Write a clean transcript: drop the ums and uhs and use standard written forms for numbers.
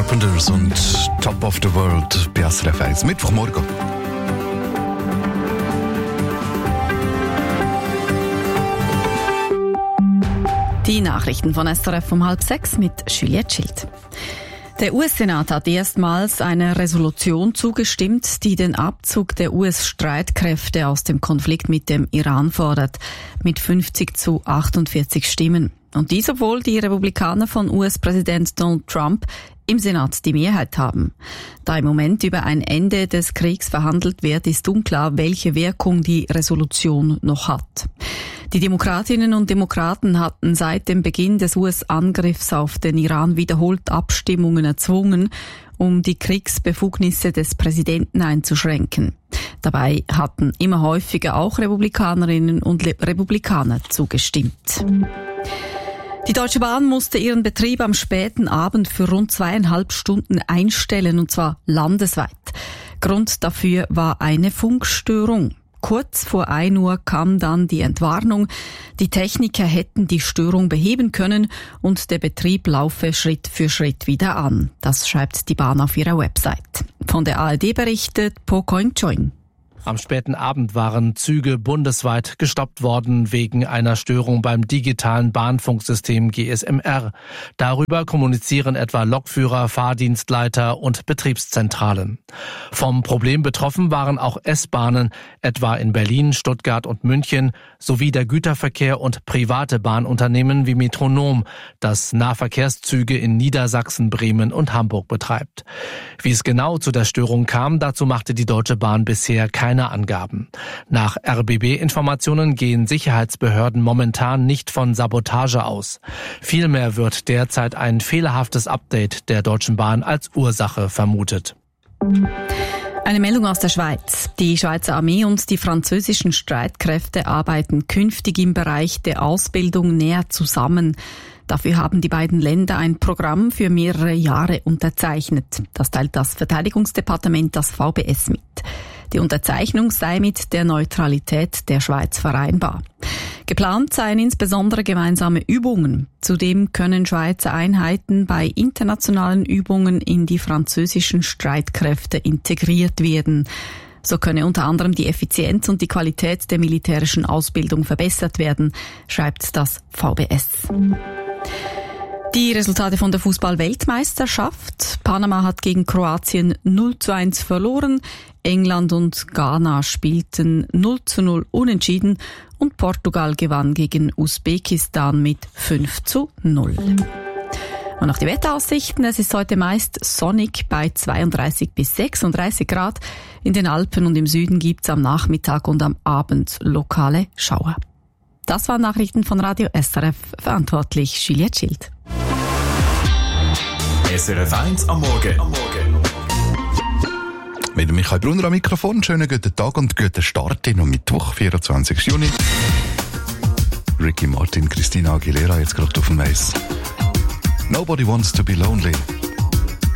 Carpenters und Top of the World bei SRF 1. Mittwochmorgen. Die Nachrichten von SRF um 5:30 mit Juliette Schild. Der US-Senat hat erstmals einer Resolution zugestimmt, die den Abzug der US-Streitkräfte aus dem Konflikt mit dem Iran fordert, mit 50-48 Stimmen. Und dies, obwohl die Republikaner von US-Präsident Donald Trump im Senat die Mehrheit haben. Da im Moment über ein Ende des Kriegs verhandelt wird, ist unklar, welche Wirkung die Resolution noch hat. Die Demokratinnen und Demokraten hatten seit dem Beginn des US-Angriffs auf den Iran wiederholt Abstimmungen erzwungen, um die Kriegsbefugnisse des Präsidenten einzuschränken. Dabei hatten immer häufiger auch Republikanerinnen und Republikaner zugestimmt. Die Deutsche Bahn musste ihren Betrieb am späten Abend für rund 2,5 Stunden einstellen, und zwar landesweit. Grund dafür war eine Funkstörung. Kurz vor 1 Uhr kam dann die Entwarnung, die Techniker hätten die Störung beheben können und der Betrieb laufe Schritt für Schritt wieder an. Das schreibt die Bahn auf ihrer Website. Von der ARD berichtet Po Koing-Choing. Am späten Abend waren Züge bundesweit gestoppt worden wegen einer Störung beim digitalen Bahnfunksystem GSMR. Darüber kommunizieren etwa Lokführer, Fahrdienstleiter und Betriebszentralen. Vom Problem betroffen waren auch S-Bahnen, etwa in Berlin, Stuttgart und München, sowie der Güterverkehr und private Bahnunternehmen wie Metronom, das Nahverkehrszüge in Niedersachsen, Bremen und Hamburg betreibt. Wie es genau zu der Störung kam, dazu machte die Deutsche Bahn bisher keine Angaben. Nach RBB-Informationen gehen Sicherheitsbehörden momentan nicht von Sabotage aus. Vielmehr wird derzeit ein fehlerhaftes Update der Deutschen Bahn als Ursache vermutet. Eine Meldung aus der Schweiz. Die Schweizer Armee und die französischen Streitkräfte arbeiten künftig im Bereich der Ausbildung näher zusammen. Dafür haben die beiden Länder ein Programm für mehrere Jahre unterzeichnet. Das teilt das Verteidigungsdepartement, das VBS, mit. Die Unterzeichnung sei mit der Neutralität der Schweiz vereinbar. Geplant seien insbesondere gemeinsame Übungen. Zudem können Schweizer Einheiten bei internationalen Übungen in die französischen Streitkräfte integriert werden. So könne unter anderem die Effizienz und die Qualität der militärischen Ausbildung verbessert werden, schreibt das VBS. Die Resultate von der Fußball-Weltmeisterschaft. Panama hat gegen Kroatien 0:1 verloren. England und Ghana spielten 0:0 unentschieden und Portugal gewann gegen Usbekistan mit 5:0. Und noch die Wetteraussichten. Es ist heute meist sonnig bei 32 bis 36 Grad. In den Alpen und im Süden gibt's am Nachmittag und am Abend lokale Schauer. Das waren Nachrichten von Radio SRF. Verantwortlich Juliette Schild. SRF 1 am Morgen. Mit Michael Brunner am Mikrofon. Schönen guten Tag und guten Start in am Mittwoch, 24. Juni. Ricky Martin, Christina Aguilera, jetzt gerade auf dem Eis. Nobody wants to be lonely.